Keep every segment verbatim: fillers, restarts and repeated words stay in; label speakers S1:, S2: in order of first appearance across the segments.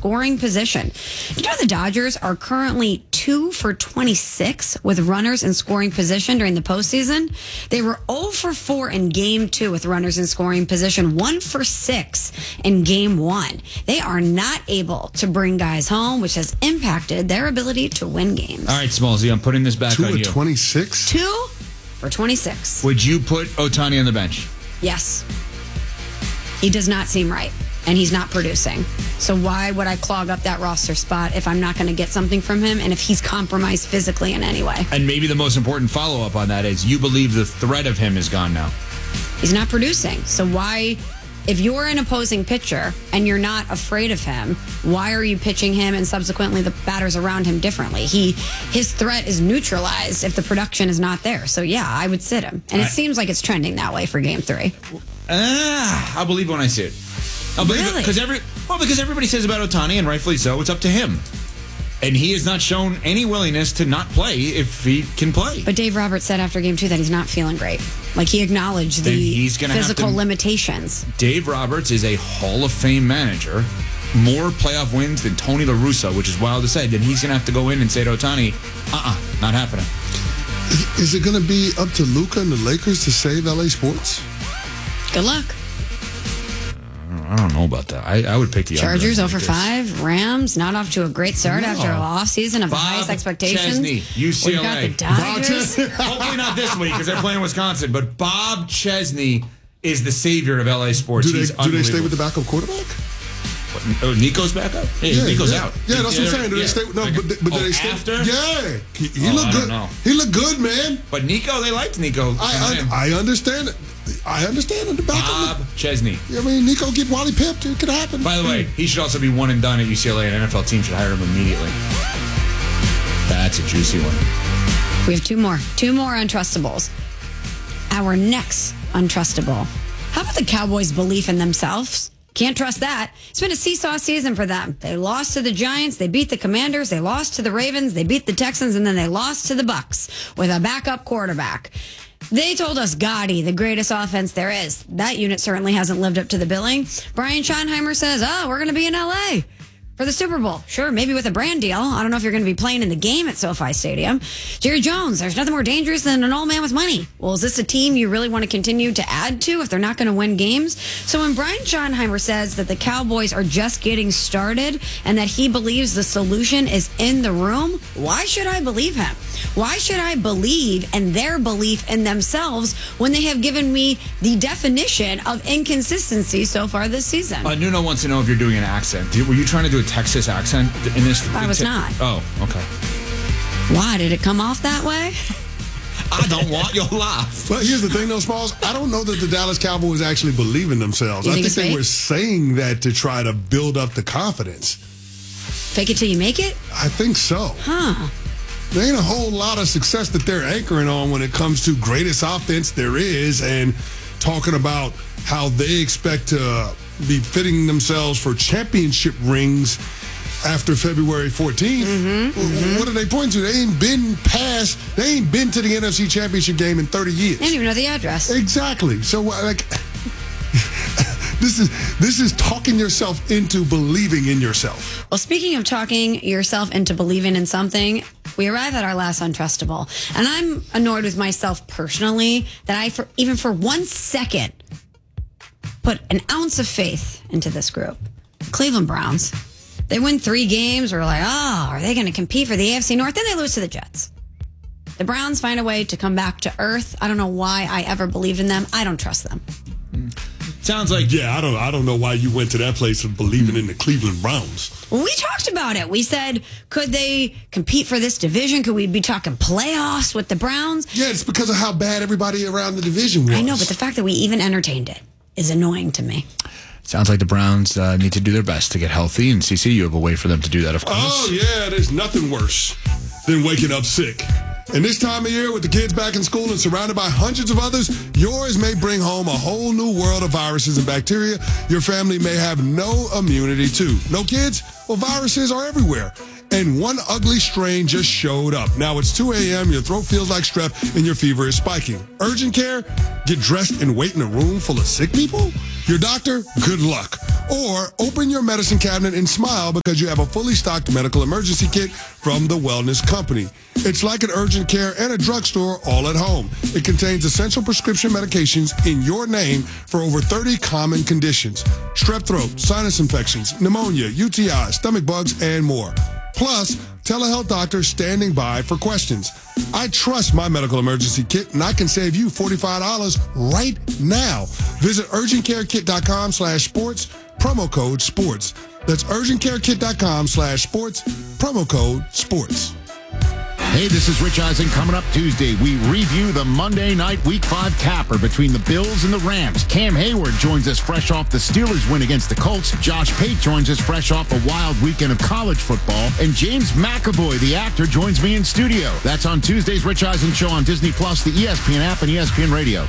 S1: scoring position. You know the Dodgers are currently two for twenty-six with runners in scoring position during the postseason. They were zero for four in game two with runners in scoring position, one for six in game one. They are not able to bring guys home, which has impacted their ability to win games.
S2: All right, Smallsy, I'm putting this back
S3: Two
S2: on
S3: of
S2: you.
S3: twenty-six?
S1: Two for twenty-six.
S2: Would you put Ohtani on the bench?
S1: Yes. He does not seem right, and he's not producing. So why would I clog up that roster spot if I'm not going to get something from him and if he's compromised physically in any way?
S2: And maybe the most important follow-up on that is you believe the threat of him is gone now.
S1: He's not producing. So why, if you're an opposing pitcher and you're not afraid of him, why are you pitching him and subsequently the batters around him differently? He, his threat is neutralized if the production is not there. So yeah, I would sit him. And it
S2: I,
S1: seems like it's trending that way for game three.
S2: Ah, I'll believe it when I see it. I'll believe
S1: Really?
S2: it because every well because everybody says about Ohtani, and rightfully so, it's up to him. And he has not shown any willingness to not play if he can play.
S1: But Dave Roberts said after game two that he's not feeling great. Like he acknowledged
S2: Then
S1: the
S2: he's gonna have
S1: physical
S2: to-
S1: limitations.
S2: Dave Roberts is a Hall of Fame manager. More playoff wins than Tony La Russa, which is wild to say. Then he's going to have to go in and say to Ohtani, uh-uh, not happening.
S3: Is it going to be up to Luka and the Lakers to save L A sports?
S1: Good luck.
S2: I don't know about that. I, I would pick the
S1: Chargers
S2: under.
S1: over five. Rams not off to a great start
S3: No.
S1: after an off season of the
S2: Bob
S1: highest expectations.
S2: Chesney, U C L A.
S1: We've got the
S3: Bob
S1: Dodgers.
S3: Chesney.
S2: Hopefully not this week because they're playing Wisconsin. But Bob Chesney is the savior of L A sports.
S3: Do they,
S2: He's
S3: do they stay
S2: unbelievable.
S3: with the backup quarterback?
S2: What, oh, Nico's back up? Hey,
S3: Yeah,
S2: Nico's
S3: yeah.
S2: out.
S3: Yeah, that's what I'm saying. Do
S2: Yeah.
S3: they stay? No,
S2: Like,
S3: but, but do
S2: oh,
S3: they stay?
S2: after?
S3: Yeah, he, he
S2: Oh,
S3: looked
S2: I don't
S3: good.
S2: know.
S3: He looked good, man.
S2: But Nico, they liked Nico.
S3: I I, I understand it. I understand it. The backup.
S2: Bob Chesney.
S3: I mean, Nico get Wally pipped. It could happen.
S2: By the way, he should also be one and done at U C L A. An N F L team should hire him immediately. That's a juicy one.
S1: We have two more. Two more untrustables. Our next untrustable. How about the Cowboys' belief in themselves? Can't trust that. It's been a seesaw season for them. They lost to the Giants, they beat the Commanders, they lost to the Ravens, they beat the Texans, and then they lost to the Bucks with a backup quarterback. They told us Gotti, the greatest offense there is. That unit certainly hasn't lived up to the billing. Brian Schottenheimer says, oh, we're going to be in L A for the Super Bowl. Sure, maybe with a brand deal. I don't know if you're going to be playing in the game at SoFi Stadium. Jerry Jones, there's nothing more dangerous than an old man with money. Well, is this a team you really want to continue to add to if they're not going to win games? So when Brian Schottenheimer says that the Cowboys are just getting started and that he believes the solution is in the room, why should I believe him? Why should I believe in their belief in themselves when they have given me the definition of inconsistency so far this season?
S2: Uh, Nuno wants to know if you're doing an accent. Did- Were you trying to do a Texas accent in this?
S1: I was not.
S2: Oh, okay.
S1: Why did it come off that way?
S2: I don't want your laugh.
S3: But here's the thing, though, Smalls. I don't know that the Dallas Cowboys actually believe in themselves.
S1: You
S3: I
S1: think
S3: think
S1: it's
S3: they
S1: fake?
S3: were saying that to try to build up the confidence.
S1: Fake it till you make it?
S3: I think so.
S1: Huh.
S3: There ain't a whole lot of success that they're anchoring on when it comes to greatest offense there is and talking about how they expect to be fitting themselves for championship rings after February fourteenth.
S1: Mm-hmm, mm-hmm.
S3: What are they pointing to? They ain't been past, they ain't been to the N F C championship game in thirty years.
S1: I didn't even know the address.
S3: Exactly. So, uh, like, this is this is talking yourself into believing in yourself.
S1: Well, speaking of talking yourself into believing in something, we arrive at our last untrustable. And I'm annoyed with myself personally that I, for even for one second, put an ounce of faith into this group. Cleveland Browns. They win three games. We're like, oh, are they going to compete for the A F C North? Then they lose to the Jets. The Browns find a way to come back to earth. I don't know why I ever believed in them. I don't trust them.
S2: Sounds like
S3: Yeah, I don't I don't know why you went to that place of believing in the Cleveland Browns.
S1: Well, we talked about it. We said, could they compete for this division? Could we be talking playoffs with the Browns?
S3: Yeah, it's because of how bad everybody around the division was.
S1: I know, but the fact that we even entertained it is annoying to me.
S2: sounds like the Browns uh, need to do their best to get healthy, and C C, you have a way for them to do that, of course.
S3: Oh, yeah, there's nothing worse than waking up sick. And this time of year, with the kids back in school and surrounded by hundreds of others, yours may bring home a whole new world of viruses and bacteria your family may have no immunity to. No kids? Well, viruses are everywhere. And one ugly strain just showed up. Now it's two a.m., your throat feels like strep, and your fever is spiking. Urgent care? Get dressed and wait in a room full of sick people? Your doctor? Good luck. Or open your medicine cabinet and smile because you have a fully stocked medical emergency kit from the Wellness Company. It's like an urgent care and a drugstore all at home. It contains essential prescription medications in your name for over thirty common conditions. Strep throat, sinus infections, pneumonia, U T I, stomach bugs, and more. Plus, telehealth doctors standing by for questions. I trust my medical emergency kit, and I can save you forty-five dollars right now. Visit urgentcarekit.com slash sports, promo code sports. That's urgentcarekit.com slash sports, promo code sports.
S4: Hey, this is Rich Eisen. Coming up Tuesday, we review the Monday night Week five capper between the Bills and the Rams. Cam Hayward joins us fresh off the Steelers win against the Colts. Josh Pate joins us fresh off a wild weekend of college football. And James McAvoy, the actor, joins me in studio. That's on Tuesday's Rich Eisen Show on Disney Plus, the E S P N app, and E S P N Radio.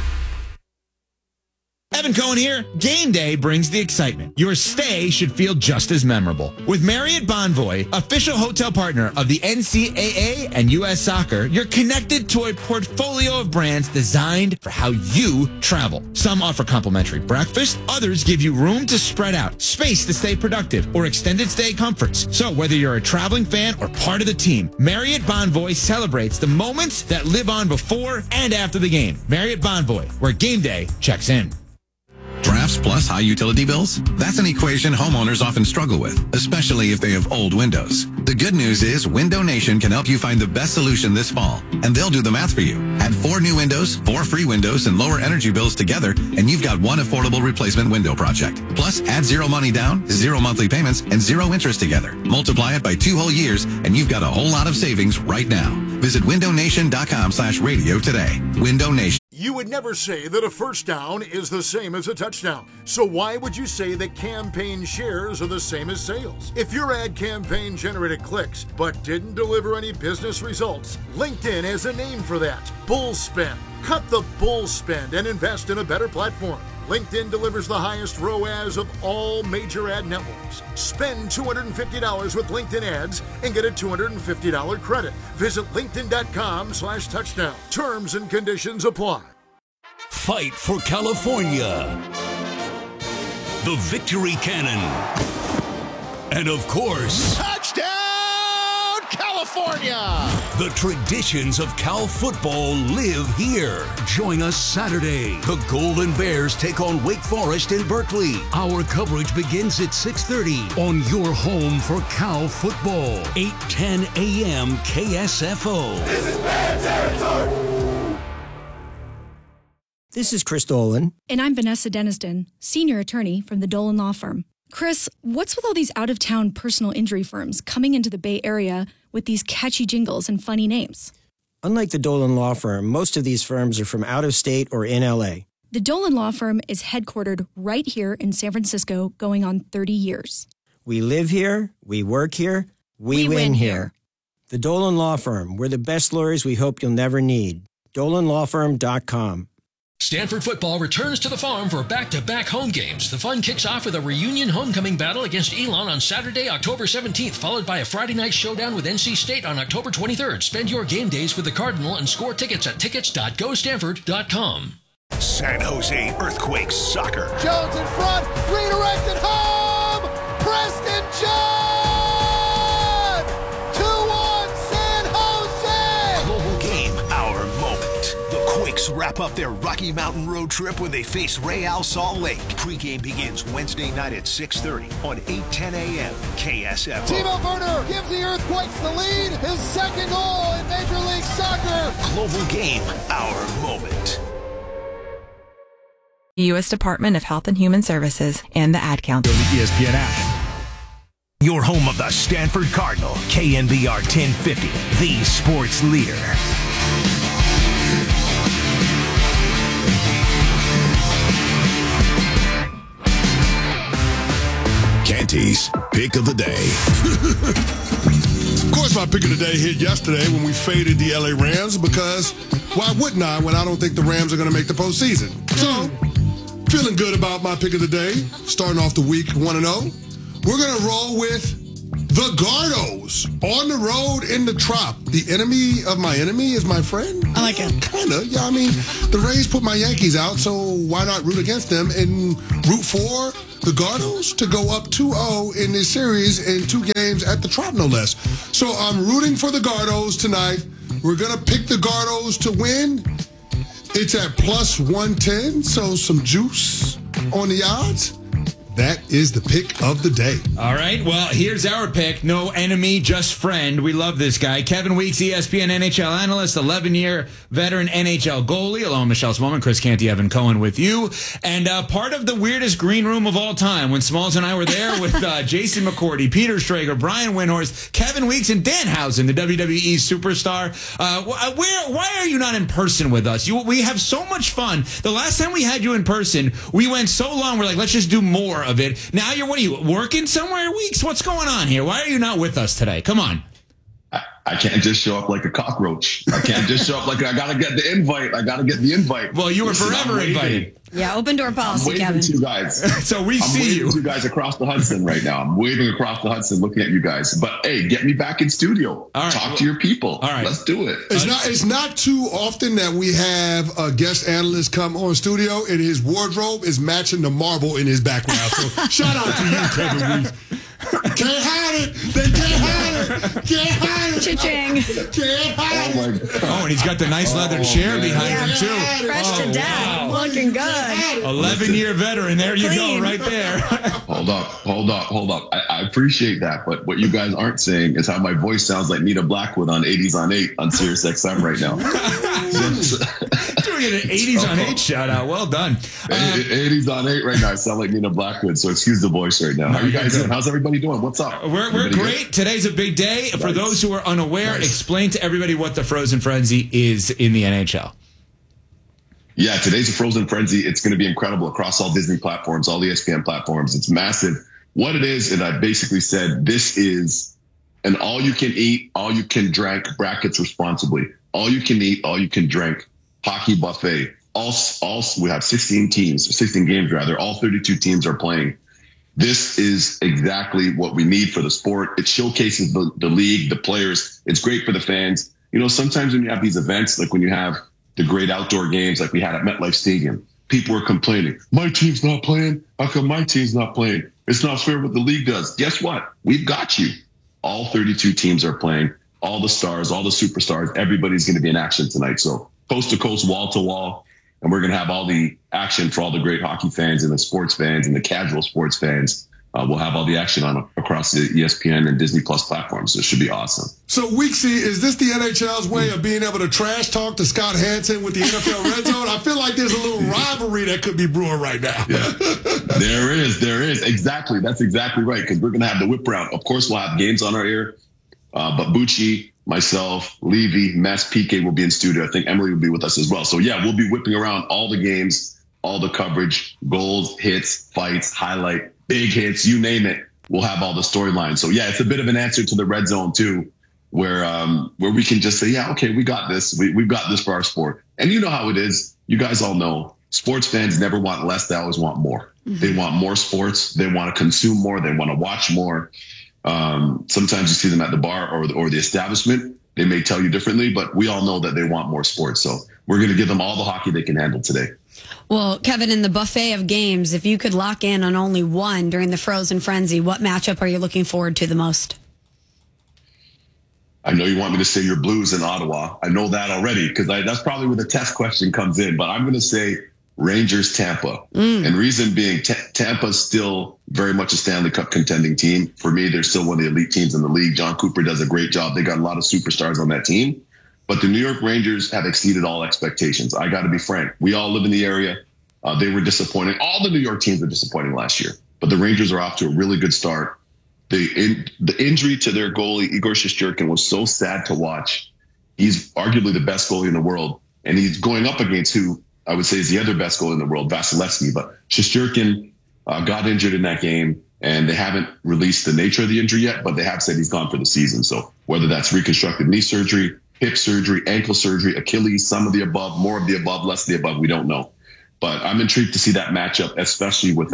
S2: Evan Cohen here. Game day brings the excitement. Your stay should feel just as memorable. With Marriott Bonvoy, official hotel partner of the N C double A and U S Soccer, you're connected to a portfolio of brands designed for how you travel. Some offer complimentary breakfast. Others give you room to spread out, space to stay productive, or extended stay comforts. So whether you're a traveling fan or part of the team, Marriott Bonvoy celebrates the moments that live on before and after the game. Marriott Bonvoy, where game day checks in.
S5: Drafts plus high utility bills? That's an equation homeowners often struggle with, especially if they have old windows. The good news is Window Nation can help you find the best solution this fall, and they'll do the math for you. Add four new windows, four free windows, and lower energy bills together, and you've got one affordable replacement window project. Plus, add zero money down, zero monthly payments, and zero interest together. Multiply it by two whole years, and you've got a whole lot of savings right now. Visit window nation dot com slash radio today. Window Nation.
S6: You would never say that a first down is the same as a touchdown. So why would you say that campaign shares are the same as sales? If your ad campaign generated clicks but didn't deliver any business results, LinkedIn has a name for that. Bull spend. Cut the bull spend and invest in a better platform. LinkedIn delivers the highest R O A S of all major ad networks. Spend two hundred fifty dollars with LinkedIn ads and get a two hundred fifty dollars credit. Visit linkedin.com slash touchdown. Terms and conditions apply.
S7: Fight for California. The Victory Cannon. And of course,
S8: touchdown, California!
S7: The traditions of Cal football live here. Join us Saturday. The Golden Bears take on Wake Forest in Berkeley. Our coverage begins at six thirty on your home for Cal football. eight ten a.m. K S F O.
S8: This is Bear territory!
S9: This is Chris Dolan.
S10: And I'm Vanessa Deniston, senior attorney from the Dolan Law Firm. Chris, what's with all these out-of-town personal injury firms coming into the Bay Area with these catchy jingles and funny names?
S9: Unlike the Dolan Law Firm, most of these firms are from out of state or in L A.
S10: The Dolan Law Firm is headquartered right here in San Francisco, going on thirty years.
S9: We live here, we work here, we,
S10: we
S9: win,
S10: win
S9: here.
S10: here.
S9: The Dolan Law Firm, we're the best lawyers we hope you'll never need. dolan law firm dot com.
S11: Stanford football returns to the Farm for back-to-back home games. The fun kicks off with a reunion homecoming battle against Elon on Saturday, October seventeenth, followed by a Friday night showdown with N C State on October twenty-third. Spend your game days with the Cardinal and score tickets at tickets dot go stanford dot com.
S7: San Jose Earthquakes soccer.
S8: Jones in front, redirected home! Preston John! two one San Jose!
S7: Global game, our moment. The Quakes wrap up their Rocky Mountain road trip when they face Real Salt Lake. Pre-game begins Wednesday night at six thirty on eight ten a.m. K S F O.
S8: Timo Werner gives the Earthquakes the lead. His second goal in Major League Soccer.
S7: Global game, our moment.
S12: U S Department of Health and Human Services and the Ad Council.
S2: The E S P N app.
S7: Your home of the Stanford Cardinal, K N B R ten fifty, the sports leader.
S3: Canty's Pick of the Day. Of course, my pick of the day hit yesterday when we faded the L A Rams because why wouldn't I when I don't think the Rams are going to make the postseason? So, feeling good about my pick of the day, starting off the week one and oh. We're going to roll with The Gardos on the road in the Trop. The enemy of my enemy is my friend.
S1: I like it.
S3: Kind of. Yeah, I mean, the Rays put my Yankees out, so why not root against them and root for the Gardos to go up two oh in this series in two games at the Trop, no less. So I'm rooting for the Gardos tonight. We're going to pick the Gardos to win. It's at plus one ten, so some juice on the odds. That is the pick of the day.
S2: All right. Well, here's our pick. No enemy, just friend. We love this guy. Kevin Weeks, E S P N N H L analyst, eleven-year veteran N H L goalie, along with Michelle Smallman, Chris Canty, Evan Cohen with you. And uh, part of the weirdest green room of all time when Smalls and I were there with uh, Jason McCourty, Peter Strager, Brian Windhorst, Kevin Weeks, and Danhausen, the W W E superstar. Uh, where, why are you not in person with us? You, we have so much fun. The last time we had you in person, we went so long, we're like, let's just do more of it. Now you're, what are you, working somewhere, Weeks? What's going on here? Why are you not with us today? Come on.
S13: I, I can't just show up like a cockroach. I can't just show up like, I got to get the invite. I got to get the invite.
S2: Well, you were
S13: Listen,
S2: forever invited.
S1: Yeah, open door policy,
S13: I'm waving
S1: Kevin.
S13: to you guys.
S2: So we
S13: I'm
S2: see
S13: waving
S2: you.
S13: to you guys across the Hudson right now. I'm waving across the Hudson, looking at you guys. But hey, get me back in studio.
S2: All right.
S13: Talk
S2: Well,
S13: to your people.
S2: all right.
S13: Let's do it.
S3: It's not It's not too often that we have a guest analyst come on studio and his wardrobe is matching the marble in his background. So shout out to you, Kevin Weeks. Can't hide it. They can't hide it. Can't hide it.
S1: Cha-ching.
S3: Can't hide
S13: Oh,
S3: it.
S13: my God.
S2: Oh, and he's got the nice leather
S13: Oh,
S2: chair
S13: man.
S2: behind
S1: Yeah,
S2: him, too.
S1: fresh
S2: Oh,
S1: to death.
S2: wow.
S1: Looking good.
S2: eleven-year veteran. There you
S1: Clean.
S2: go, right there.
S13: Hold up, hold up, hold up. I, I appreciate that, but what you guys aren't saying is how my voice sounds like Nita Blackwood on eighties on eight on Sirius X M right now.
S2: Doing an eighties on eight shout out. Well done. Uh,
S13: eighties on eight right now. I sound like Nina Blackwood, so excuse the voice right now. How are you guys doing? How's everybody doing? What's up?
S2: We're, we're
S13: Everybody
S2: great.
S13: good?
S2: Today's a big day. For
S13: Nice.
S2: those who are unaware,
S13: Nice.
S2: explain to everybody what the Frozen Frenzy is in the N H L.
S13: Yeah, today's a Frozen Frenzy. It's going to be incredible across all Disney platforms, all E S P N platforms. It's massive. What it is, and I basically said, this is an all-you-can-eat, all-you-can-drink, brackets responsibly, all-you-can-eat, all-you-can-drink hockey buffet. All, all we have sixteen teams, sixteen games rather. All thirty-two teams are playing. This is exactly what we need for the sport. It showcases the, the league, the players. It's great for the fans. You know, sometimes when you have these events, like when you have the great outdoor games like we had at MetLife Stadium, people are complaining, my team's not playing. How come my team's not playing? It's not fair what the league does. Guess what? We've got you. All thirty-two teams are playing. All the stars, all the superstars, everybody's going to be in action tonight. So coast to coast, wall to wall. And we're going to have all the action for all the great hockey fans and the sports fans and the casual sports fans. Uh, we'll have all the action on across the E S P N and Disney Plus platforms. So it should be awesome.
S3: So, Weeksy, is this the N H L's way of being able to trash talk to Scott Hansen with the N F L Red Zone? I feel like there's a little rivalry that could be brewing right now.
S13: Yeah, there is. There is. Exactly. That's exactly right. Because we're going to have the whip round. Of course, we'll have games on our air. Uh, but Bucci, myself, Levy, Mess, P K will be in studio. I think Emily will be with us as well. So, yeah, we'll be whipping around all the games, all the coverage, goals, hits, fights, highlight, big hits, you name it. We'll have all the storylines. So, yeah, it's a bit of an answer to the Red Zone, too, where um, where we can just say, yeah, okay, we got this. We, we've got this for our sport. And you know how it is. You guys all know sports fans never want less. They always want more. Mm-hmm. They want more sports. They want to consume more. They want to watch more. Um, sometimes you see them at the bar or the, or the establishment. They may tell you differently, but we all know that they want more sports. So we're going to give them all the hockey they can handle today.
S1: Well, Kevin, in the buffet of games, if you could lock in on only one during the Frozen Frenzy, what matchup are you looking forward to the most?
S13: I know you want me to say your Blues in Ottawa. I know that already because that's probably where the test question comes in. But I'm going to say Rangers Tampa. Mm. And reason being, T- Tampa's still very much a Stanley Cup contending team. For me, they're still one of the elite teams in the league. John Cooper does a great job. They got a lot of superstars on that team. But the New York Rangers have exceeded all expectations. I got to be frank. We all live in the area. Uh, they were disappointing. All the New York teams were disappointing last year. But the Rangers are off to a really good start. The, in, the injury to their goalie, Igor Shesterkin, was so sad to watch. He's arguably the best goalie in the world. And he's going up against who I would say is the other best goalie in the world, Vasilevsky. But Shesterkin uh, got injured in that game. And they haven't released the nature of the injury yet, but they have said he's gone for the season. So whether that's reconstructive knee surgery, hip surgery, ankle surgery, Achilles, some of the above, more of the above, less of the above, we don't know. But I'm intrigued to see that matchup, especially without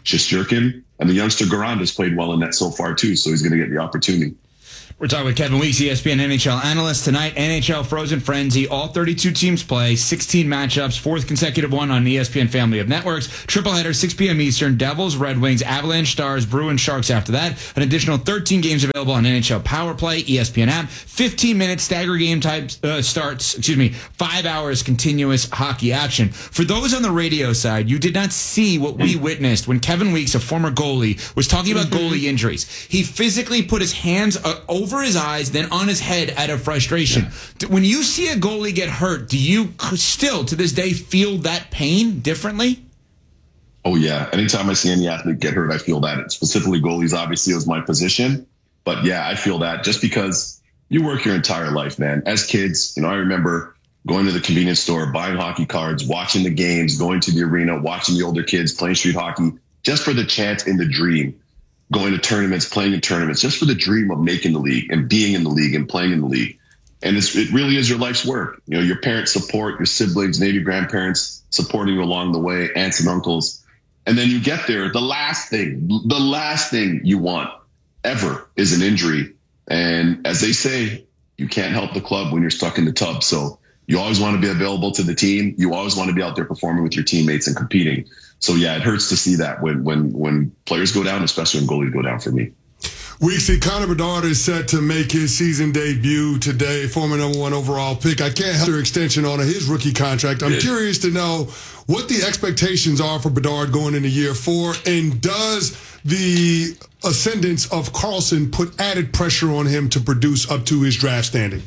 S13: Shesterkin, and the youngster Garand has played well in net so far too, so he's going to get the opportunity.
S2: We're talking with Kevin Weeks, E S P N N H L analyst. Tonight, N H L Frozen Frenzy. All thirty-two teams play, sixteen matchups, fourth consecutive one on E S P N family of networks. Triple header, six p.m. Eastern. Devils, Red Wings, Avalanche, Stars, Bruins, Sharks after that. An additional thirteen games available on N H L Power Play, E S P N app. fifteen minute stagger game type uh, starts, excuse me, five hours continuous hockey action. For those on the radio side, you did not see what we witnessed when Kevin Weeks, a former goalie, was talking about mm-hmm. goalie injuries. He physically put his hands uh, over his eyes, then on his head out of frustration. Yeah. When you see a goalie get hurt, do you still, to this day, feel that pain differently?
S13: Oh, yeah. Anytime I see any athlete get hurt, I feel that. Specifically, goalies obviously was my position. But, yeah, I feel that just because you work your entire life, man. As kids, you know, I remember going to the convenience store, buying hockey cards, watching the games, going to the arena, watching the older kids playing street hockey, just for the chance and the dream. Going to tournaments, playing in tournaments, just for the dream of making the league and being in the league and playing in the league. And it's, it really is your life's work. You know, your parents support, your siblings, maybe grandparents supporting you along the way, aunts and uncles. And then you get there. The last thing, the last thing you want ever is an injury. And as they say, you can't help the club when you're stuck in the tub. So you always want to be available to the team. You always want to be out there performing with your teammates and competing. So, yeah, it hurts to see that when when when players go down, especially when goalies go down for me.
S3: We see Connor Bedard is set to make his season debut today, former number one overall pick. I can't help their extension on his rookie contract. I'm yeah. curious to know what the expectations are for Bedard going into year four, and does the ascendance of Carlson put added pressure on him to produce up to his draft standing?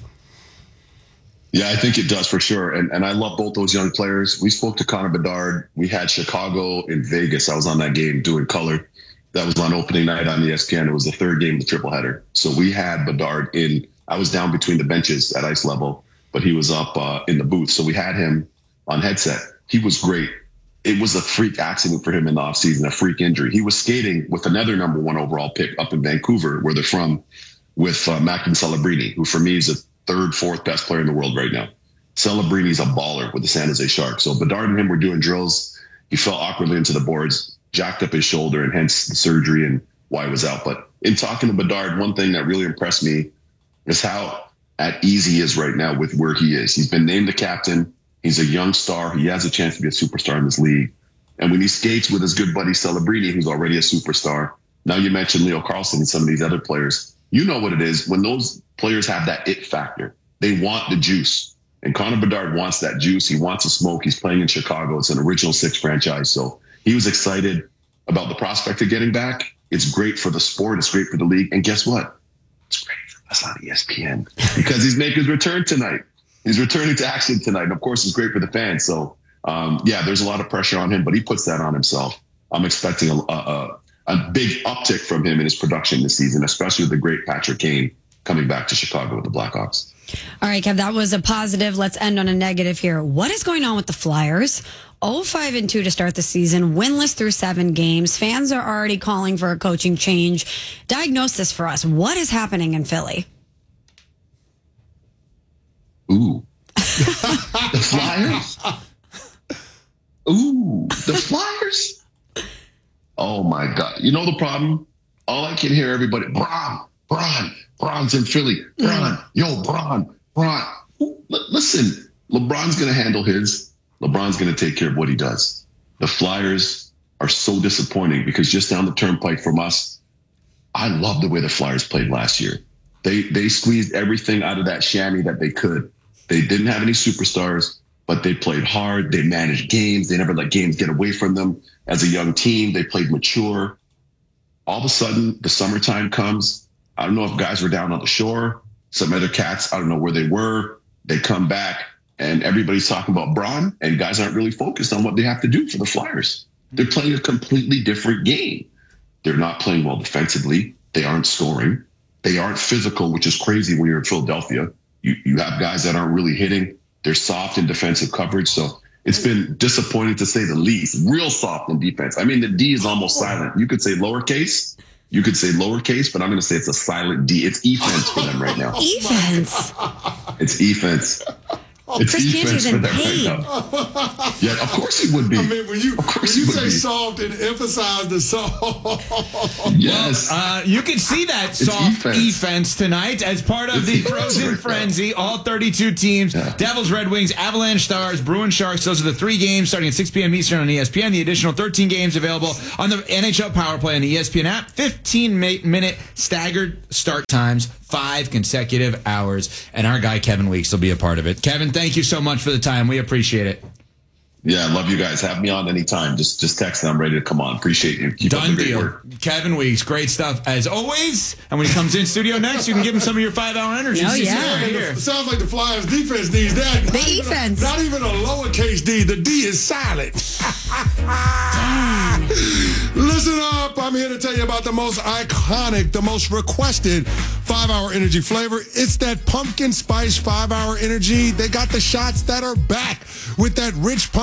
S13: Yeah, I think it does for sure. And and I love both those young players. We spoke to Connor Bedard. We had Chicago in Vegas. I was on that game doing color. That was on opening night on E S P N. It was the third game of the triple header. So we had Bedard in. I was down between the benches at ice level, but he was up uh, in the booth. So we had him on headset. He was great. It was a freak accident for him in the offseason, a freak injury. He was skating with another number one overall pick up in Vancouver, where they're from, with uh, Macklin Celebrini, who for me is a third, fourth best player in the world right now. Celebrini's a baller with the San Jose Sharks. So Bedard and him were doing drills. He fell awkwardly into the boards, jacked up his shoulder, and hence the surgery and why he was out. But in talking to Bedard, one thing that really impressed me is how at ease he is right now with where he is. He's been named the captain. He's a young star. He has a chance to be a superstar in this league. And when he skates with his good buddy Celebrini, who's already a superstar, now you mentioned Leo Carlson and some of these other players, you know what it is. When those players have that it factor, they want the juice. And Connor Bedard wants that juice. He wants to smoke. He's playing in Chicago. It's an original six franchise. So he was excited about the prospect of getting back. It's great for the sport. It's great for the league. And guess what? It's great for us on E S P N because he's making his return tonight. He's returning to action tonight. And of course, it's great for the fans. So, um, yeah, there's a lot of pressure on him, but he puts that on himself. I'm expecting a, a, a big uptick from him in his production this season, especially with the great Patrick Kane coming back to Chicago with the Blackhawks.
S1: All right, Kev, that was a positive. Let's end on a negative here. What is going on with the Flyers? oh five and two to start the season, winless through seven games. Fans are already calling for a coaching change. Diagnose this for us. What is happening in Philly?
S13: Ooh. The Flyers? Ooh, the Flyers? Oh, my God. You know the problem? All I can hear everybody, Bron, Bron, Bron's in Philly. Bron, yo, Bron, Bron. L- listen, LeBron's going to handle his. LeBron's going to take care of what he does. The Flyers are so disappointing because just down the turnpike from us, I love the way the Flyers played last year. They they squeezed everything out of that chamois that they could. They didn't have any superstars, but they played hard. They managed games. They never let games get away from them. As a young team, they played mature. All of a sudden, the summertime comes. I don't know if guys were down on the shore. Some other cats, I don't know where they were. They come back, and everybody's talking about Bron, and guys aren't really focused on what they have to do for the Flyers. They're playing a completely different game. They're not playing well defensively. They aren't scoring. They aren't physical, which is crazy when you're in Philadelphia. You you have guys that aren't really hitting. They're soft in defensive coverage. So it's been disappointing to say the least. Real soft in defense. I mean, the D is almost silent. You could say lowercase. You could say lowercase, but I'm going to say it's a silent D. It's e-fence for them right now.
S1: E-fence.
S13: It's e-fence. It's
S1: Chris Canty's in
S13: defense for them
S1: pain.
S13: right now. Yeah, of course he would be.
S3: I mean, when you,
S13: Of
S3: when
S13: course
S3: you
S13: he would
S3: say
S13: be.
S3: soft and emphasize the soft.
S2: Well,
S13: Yes.
S2: uh, you can see that
S13: It's
S2: soft
S13: defense.
S2: defense tonight as part of
S13: It's
S2: the
S13: defense
S2: Frozen
S13: right now.
S2: Frenzy. All thirty-two teams,
S13: Yeah.
S2: Devils, Red Wings, Avalanche Stars, Bruins Sharks. Those are the three games starting at six p.m. Eastern on E S P N. The additional thirteen games available on the N H L Power Play on the E S P N app. fifteen-minute staggered start times, five consecutive hours. And our guy Kevin Weeks will be a part of it. Kevin, thank you so much for the time. We appreciate it.
S13: Yeah, I love you guys. Have me on anytime. Just just text and I'm ready to come on. Appreciate you. Keep up
S2: Done
S13: the great
S2: deal.
S13: work.
S2: Kevin Weeks, great stuff as always. And when he comes in studio next, you can give him some of your five-hour energy.
S1: Oh,
S2: See,
S1: yeah.
S2: see right here.
S3: It sounds like the Flyers defense needs that.
S1: The
S3: Not even a-
S1: defense.
S3: Not even a lowercase D. The D is silent. Listen up. I'm here to tell you about the most iconic, the most requested five-hour energy flavor. It's that pumpkin spice five-hour energy. They got the shots that are back with that rich pumpkin